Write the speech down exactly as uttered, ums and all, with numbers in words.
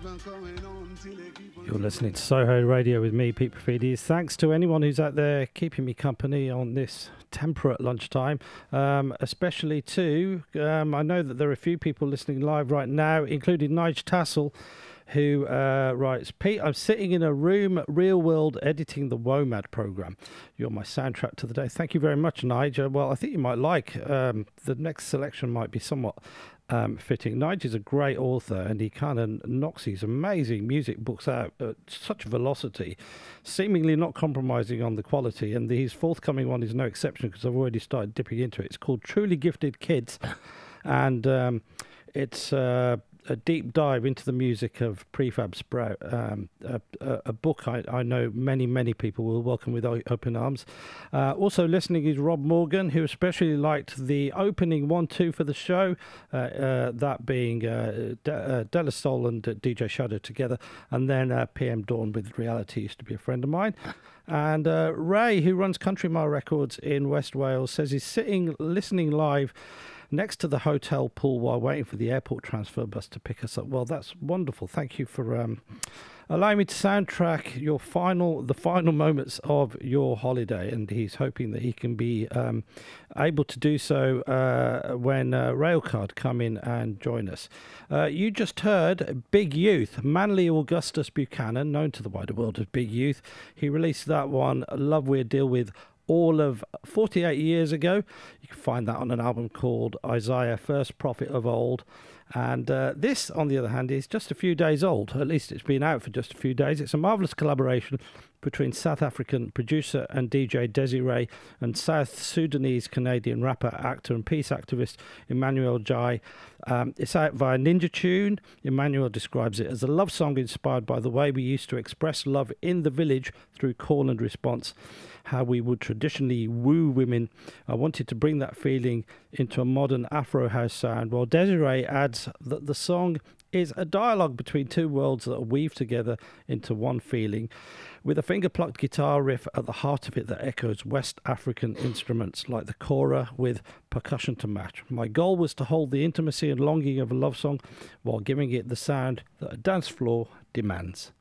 You're listening to Soho Radio with me, Pete Profides. Thanks to anyone who's out there keeping me company on this temperate lunchtime, um, especially to, um, I know that there are a few people listening live right now, including Nigel Tassel, who uh, writes, Pete, I'm sitting in a room, real world, editing the WOMAD program. You're my soundtrack to the day. Thank you very much, Nigel. Well, I think you might like, um, the next selection might be somewhat Um, fitting. Nigel's a great author, and he kind of knocks these amazing music books out at such velocity, seemingly not compromising on the quality, and his forthcoming one is no exception because I've already started dipping into it. It's called Truly Gifted Kids, and um, it's uh, a deep dive into the music of Prefab Sprout, um, a, a, a book I, I know many, many people will welcome with open arms. Uh, also listening is Rob Morgan, who especially liked the opening one two for the show, uh, uh, that being uh, De- uh, Della Soul and uh, D J Shadow together, and then uh, P M Dawn with Reality used to be a friend of mine. And uh, Ray, who runs Country Mile Records in West Wales, says he's sitting listening live next to the hotel pool while waiting for the airport transfer bus to pick us up. Well, that's wonderful. Thank you for um, allowing me to soundtrack your final, the final moments of your holiday. And he's hoping that he can be um, able to do so uh, when uh, Railcard come in and join us. Uh, you just heard Big Youth, Manly Augustus Buchanan, known to the wider world as Big Youth. He released that one, Love Weird Deal With, all of forty-eight years ago. You can find that on an album called Isaiah, First Prophet of Old. And uh, this, on the other hand, is just a few days old. At least it's been out for just a few days. It's a marvellous collaboration between South African producer and D J Desiree and South Sudanese-Canadian rapper, actor and peace activist Emmanuel Jai. Um, it's out via Ninja Tune. Emmanuel describes it as a love song inspired by the way we used to express love in the village through call and response, how we would traditionally woo women. I wanted to bring that feeling into a modern Afro house sound, while Desiree adds that the song is a dialogue between two worlds that are weaved together into one feeling, with a finger-plucked guitar riff at the heart of it that echoes West African instruments like the kora with percussion to match. My goal was to hold the intimacy and longing of a love song while giving it the sound that a dance floor demands.